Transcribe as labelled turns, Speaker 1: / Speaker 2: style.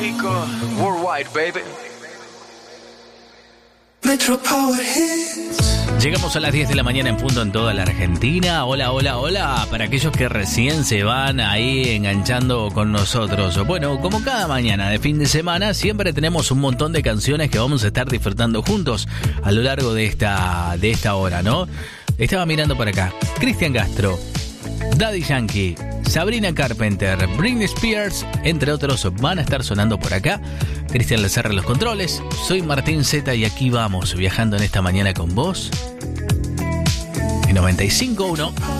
Speaker 1: México, worldwide, baby.
Speaker 2: Metro Power Hits.
Speaker 3: Llegamos a las 10 de la mañana en punto en toda la Argentina. Hola, hola, hola. Para aquellos que recién se van ahí enganchando con nosotros. Bueno, como cada mañana de fin de semana, siempre tenemos un montón de canciones que vamos a estar disfrutando juntos a lo largo de esta hora, ¿no? Estaba mirando por acá. Cristian Castro, Daddy Yankee, Sabrina Carpenter, Britney Spears, entre otros, van a estar sonando por acá. Cristian Lazarre en los controles. Soy Martín Zeta y aquí vamos, viajando en esta mañana con vos. En 95.1